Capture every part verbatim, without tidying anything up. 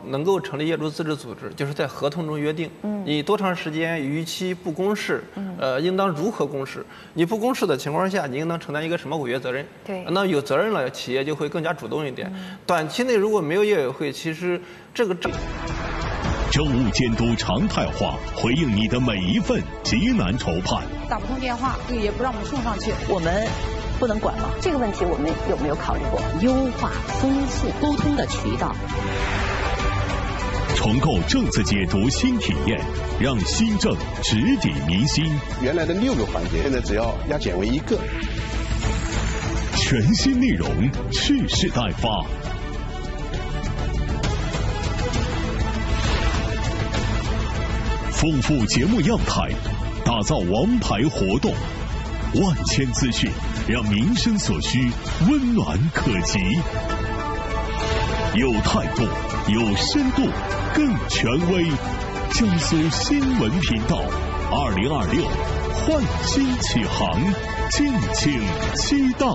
能够成立业主自治组织，就是在合同中约定，嗯，你多长时间逾期不公示，嗯，呃，应当如何公示？你不公示的情况下，你应当承担一个什么违约责任？ 对， 那有责任了，企业就会更加主动一点。嗯、短期内如果没有业委会，其实这个政政务监督常态化，回应你的每一份急难愁盼。 打不通电话，也不让我们送上去， 我们不能管吗？这个问题我们有没有考虑过优化、丰富沟通的渠道？ 重构政策解读新体验，让新政直抵民心。 原来的六个环节，现在只要压减为一个。 全新内容，蓄势待发。丰富节目样态，打造王牌活动，万千资讯，让民生所需温暖可及，有态度，有深度，更权威。江苏新闻频道，二零二六焕新启航，敬请期待。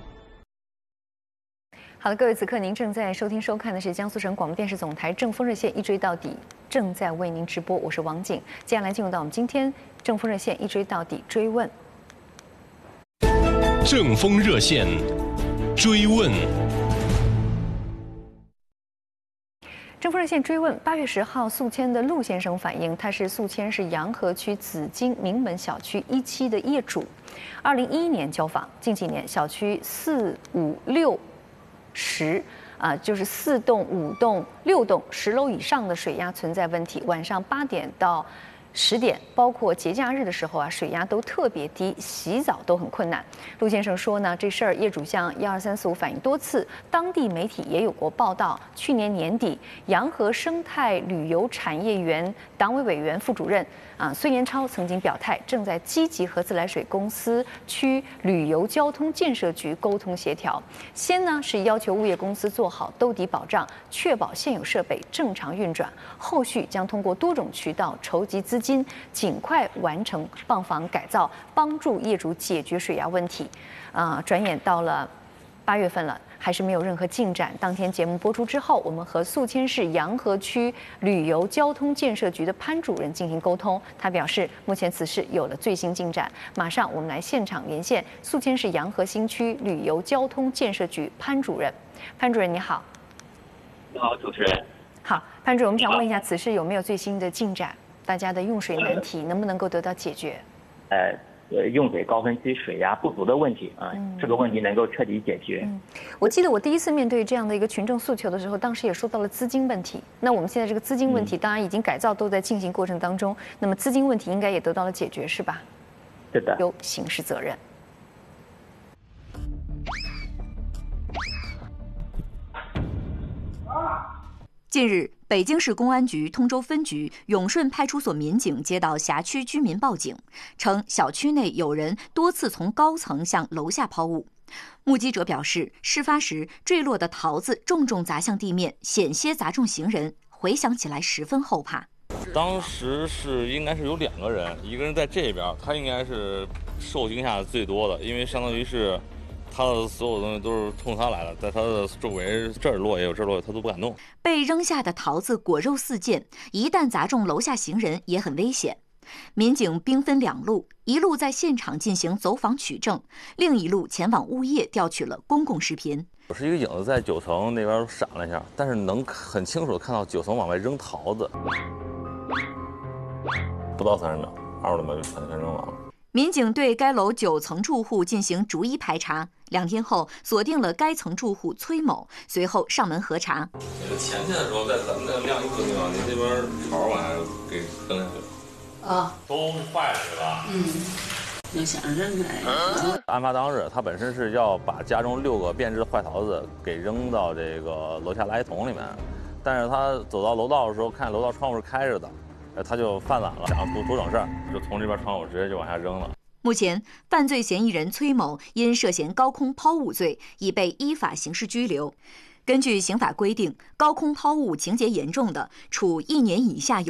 好的，各位，此刻您正在收听收看的是江苏省广播电视总台正风热线一追到底，正在为您直播，我是王景。接下来进入到我们今天正风热线一追到底追问。 正风热线追问。 正风热线追问，八月十号，宿迁的陆先生反映，他是宿迁市洋河区紫金名门小区一期的业主，二零一一年交房，近几年小区四五六。十啊，就是四栋、五栋、六栋、十楼以上的水压存在问题。晚上八点到十点，包括节假日的时候啊，水压都特别低，洗澡都很困难。陆先生说呢，这事儿业主向一二三四五反映多次，当地媒体也有过报道。去年年底，洋河生态旅游产业园党委委员、副主任啊孙延超曾经表态，正在积极和自来水公司区旅游交通建设局沟通协调。先呢是要求物业公司做好兜底保障，确保现有设备正常运转。后续将通过多种渠道筹集资金，尽快完成泵房改造，帮助业主解决水压问题。啊、呃，转眼到了八月份了。还是没有任何进展。当天节目播出之后，我们和宿迁市洋河区旅游交通建设局的潘主任进行沟通，他表示，目前此事有了最新进展。马上我们来现场连线宿迁市洋河新区旅游交通建设局潘主任。潘主任你好。 你好，主持人。 好，潘主任，我们想问一下，此事有没有最新的进展？大家的用水难题能不能够得到解决？ 呃。呃，用水高峰期水压不足的问题啊，嗯、这个问题能够彻底解决。 嗯，我记得我第一次面对这样的一个群众诉求的时候，当时也说到了资金问题。那我们现在这个资金问题，当然已经改造都在进行过程当中，嗯、那么资金问题应该也得到了解决，是吧？ 是的。 有刑事责任。 近日，北京市公安局通州分局永顺派出所民警接到辖区居民报警，称小区内有人多次从高层向楼下抛物。目击者表示，事发时坠落的桃子重重砸向地面，险些砸中行人，回想起来十分后怕。 当时是应该是有两个人，一个人在这边，他应该是受惊吓最多的，因为相当于是他的所有东西都是冲他来的，在他的周围这儿落也有这儿落，他都不敢动。 被扔下的桃子果肉四溅，一旦砸中楼下行人也很危险。民警兵分两路，一路在现场进行走访取证，另一路前往物业调取了公共视频。 有是一个影子在九层那边闪了一下，但是能很清楚的看到九层往外扔桃子，不到三十秒，二十多秒就全全扔完了。 民警对该楼九层住户进行逐一排查，两天后锁定了该层住户崔某，随后上门核查。 前天的时候，在咱们那个晾衣服的地方，你这边潮往下给扔下去了。啊，都坏了是吧？ 嗯，就想扔开。嗯、 案发当日，他本身是要把家中六个变质的坏桃子给扔到这个楼下垃圾桶里面，但是他走到楼道的时候，看楼道窗户是开着的。他就犯懒了，想图图省事儿，就从这边窗户直接就往下扔了。 目前，犯罪嫌疑人崔某因涉嫌高空抛物罪，已被依法刑事拘留。根据刑法规定，高空抛物情节严重的，处一年以下有